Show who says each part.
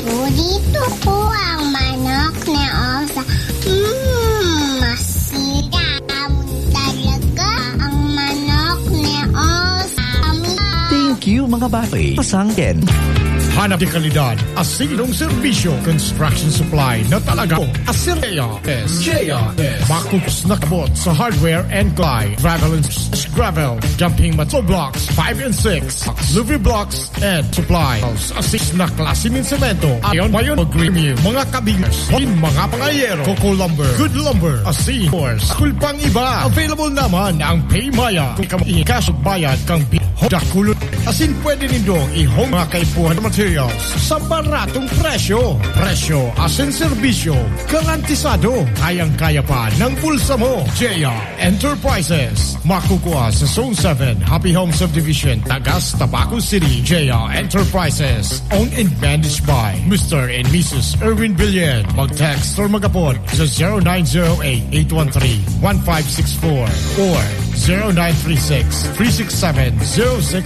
Speaker 1: Dito ko ang manok na osa. Masira talaga ang manok na osa.
Speaker 2: Thank you mga batay. Pasangkin.
Speaker 3: Hanap di kalidad, asinong serbisyo, construction supply na talaga Asin JRS. Makukus na kabot sa hardware and glide, gravel and gravel, jumping mato blocks 5 and 6, Luvi blocks and supply. Asin na klase ng semento, ayon mayon premium, mga kabingers, mga pangayero, Coco Lumber, Good Lumber, Asin Force, kulpang iba. Available naman ang Paymaya. Kung kami cash bayad kang Dakulot. Asin pwede nindong ihong mga kaipuhan materials sa baratong presyo. Presyo, asin serbisyo, garantisado. Kayang-kaya pa ng bulsa mo. Jaya Enterprises. Makukuha sa Zone 7, Happy Home Subdivision, Tagas, Tabaco City. Jaya Enterprises. Owned and managed by Mr. and Mrs. Erwin Villan. Mag-text or mag-apod sa 0908-813-1564 or 0936-367-06